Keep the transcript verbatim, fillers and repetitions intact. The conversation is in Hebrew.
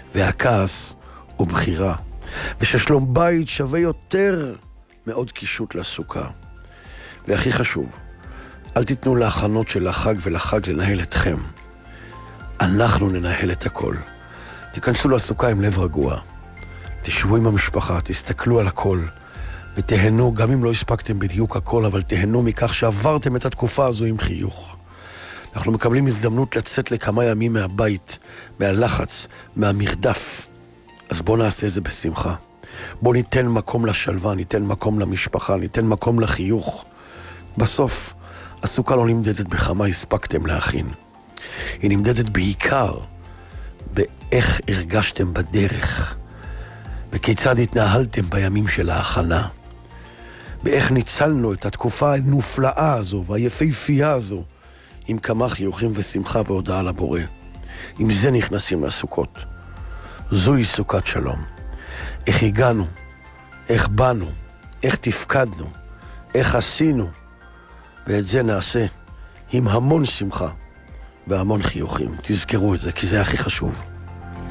והכעס הוא בחירה, וששלום בית שווה יותר מאוד קישוט לסוכה. והכי חשוב, אל תיתנו להכנות של החג ולחג לנהל אתכם. אנחנו ננהל את הכל. תיכנסו לסוכה עם לב רגוע. תשבו עם המשפחה, תסתכלו על הכל, ותהנו, גם אם לא הספקתם בדיוק הכל, אבל תהנו מכך שעברתם את התקופה הזו עם חיוך. אנחנו מקבלים הזדמנות לצאת לכמה ימים מהבית, מהלחץ, מהמרדף. אז בואו נעשה את זה בשמחה. בואו ניתן מקום לשלווה, ניתן מקום למשפחה, ניתן מקום לחיוך. בסוף, הסוכה לא נמדדת בכמה הספקתם להכין. היא נמדדת בעיקר באיך הרגשתם בדרך, וכיצד התנהלתם בימים של ההכנה, באיך ניצלנו את התקופה הנופלאה הזו והיפהפייה הזו, עם כמה חיוכים ושמחה והודעה לבורא. עם זה נכנסים לסוכות. זוהי סוכת שלום. איך הגענו, איך באנו, איך תפקדנו, איך עשינו, ואת זה נעשה עם המון שמחה והמון חיוכים. תזכרו את זה, כי זה הכי חשוב.